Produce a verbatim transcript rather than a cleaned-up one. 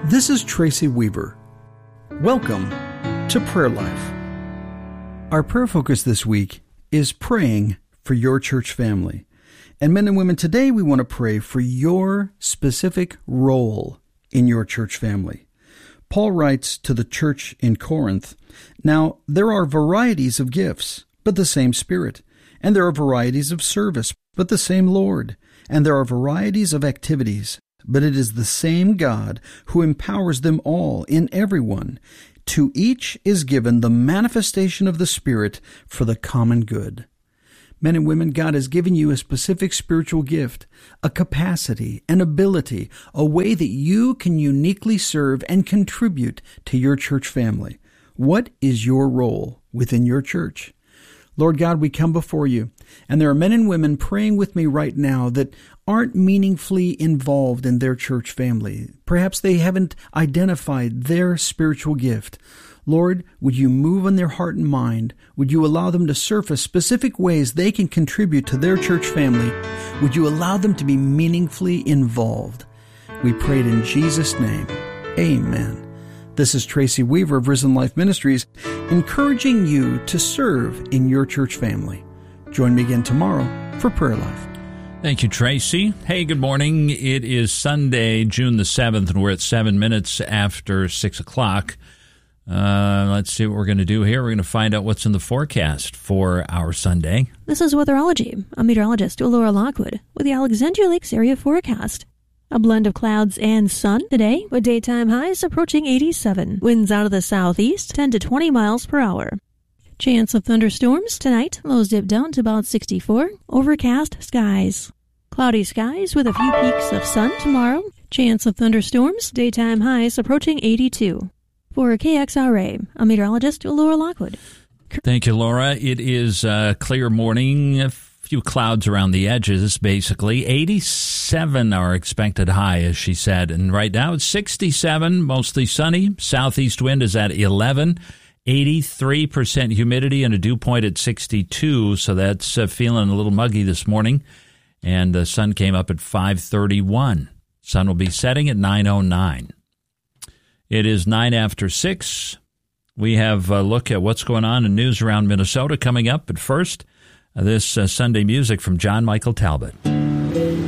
This is Tracy Weaver. Welcome to Prayer Life. Our prayer focus this week is praying for your church family. And men and women, today we want to pray for your specific role in your church family. Paul writes to the church in Corinth, "Now there are varieties of gifts, but the same Spirit. And there are varieties of service, but the same Lord. And there are varieties of activities, but it is the same God who empowers them all in everyone. To each is given the manifestation of the Spirit for the common good." Men and women, God has given you a specific spiritual gift, a capacity, an ability, a way that you can uniquely serve and contribute to your church family. What is your role within your church? Lord God, we come before you, and there are men and women praying with me right now that aren't meaningfully involved in their church family. Perhaps they haven't identified their spiritual gift. Lord, would you move on their heart and mind? Would you allow them to surface specific ways they can contribute to their church family? Would you allow them to be meaningfully involved? We pray it in Jesus' name. Amen. This is Tracy Weaver of Risen Life Ministries, encouraging you to serve in your church family. Join me again tomorrow for Prayer Life. Thank you, Tracy. Hey, good morning. It is Sunday, June the seventh, and we're at seven minutes after six o'clock. Uh, let's see what we're going to do here. We're going to find out what's in the forecast for our Sunday. This is Weatherology. I'm meteorologist Laura Lockwood with the Alexandria Lakes area forecast. A blend of clouds and sun today, with daytime highs approaching eighty-seven. Winds out of the southeast, ten to twenty miles per hour. Chance of thunderstorms tonight, lows dip down to about sixty-four. Overcast skies. Cloudy skies with a few peaks of sun tomorrow. Chance of thunderstorms, daytime highs approaching eighty-two. For K X R A, I'm meteorologist Laura Lockwood. Thank you, Laura. It is a clear morning, a few clouds around the edges, basically. eighty-seven are expected high, as she said. And right now it's sixty-seven, mostly sunny. Southeast wind is at eleven. eighty-three percent humidity and a dew point at sixty-two. So that's uh, feeling a little muggy this morning. And the sun came up at five thirty-one. Sun will be setting at nine oh nine. It is nine after six. We have a look at what's going on in news around Minnesota coming up. But first, uh, this uh, Sunday music from John Michael Talbot.